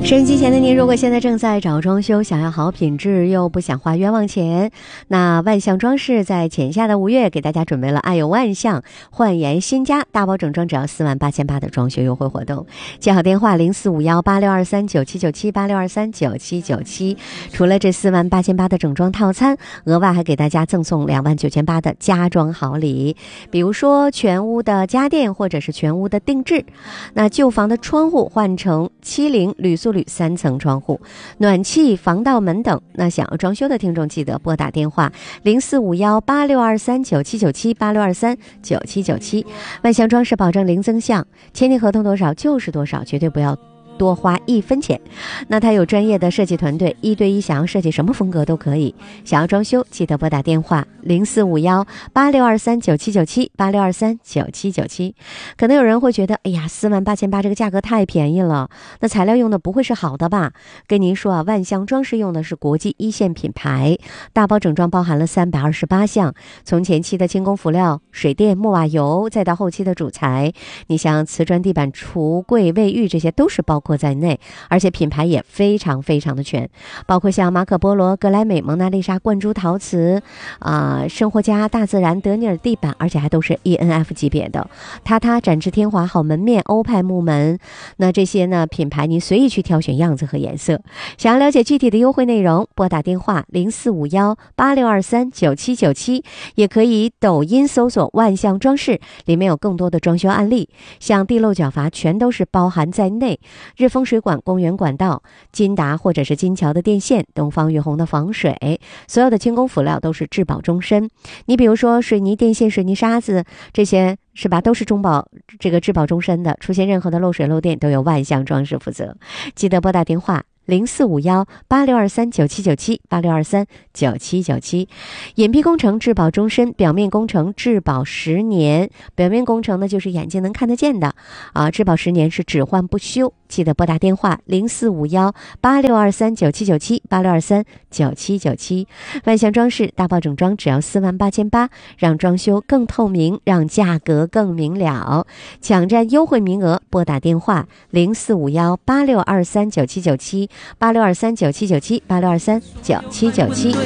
收音机前的您，如果现在正在找装修，想要好品质又不想花冤枉钱，那万象装饰在浅夏的5月给大家准备了爱有万象焕颜新家大包整装，只要48800的装修优惠活动。接好电话04518623979786239797。除了这48800的整装套餐，额外还给大家赠送29800的家装好礼，比如说全屋的家电或者是全屋的定制。那旧房的窗户换成70铝塑铝3层窗户，暖气、防盗门等。那想要装修的听众记得拨打电话04518623979786239797。万象装饰保证零增项，签订合同多少就是多少，绝对不要多花1分钱。那他有专业的设计团队，1对1想要设计什么风格都可以。想要装修记得拨打电话04518623979786239797。可能有人会觉得，哎呀，48800这个价格太便宜了，那材料用的不会是好的吧？跟您说啊，万象装饰用的是国际1线品牌，大包整装包含了328项，从前期的轻工辅料、水电、木瓦油，再到后期的主材，你像瓷砖、地板、橱柜、卫浴，这些都是包括在内，而且品牌也非常非常的全，包括像马可波罗、格莱美、蒙娜丽莎、冠珠陶瓷生活家、大自然、德尼尔地板，而且还都是 ENF 级别的。塔塔、展翅天华、好门面、欧派木门，那这些呢品牌你随意去挑选样子和颜色。想要了解具体的优惠内容，拨打电话045186239797，也可以抖音搜索万象装饰，里面有更多的装修案例，像地漏角阀全都是包含在内，日风水管、公园管道、金达或者是金桥的电线、东方悦红的防水，所有的轻工辅料都是质保终身。你比如说水泥电线、水泥沙子这些是吧，都是质保终身的，出现任何的漏水漏电都由万象装饰负责。记得拨打电话04518623979786239797。隐蔽工程质保终身，表面工程质保10年。表面工程呢就是眼睛能看得见的质保10年是只换不修。记得拨打电话04518623979786239797。万象装饰大包整装只要48800，让装修更透明，让价格更明了。抢占优惠名额，拨打电话0451862397978623979786239797。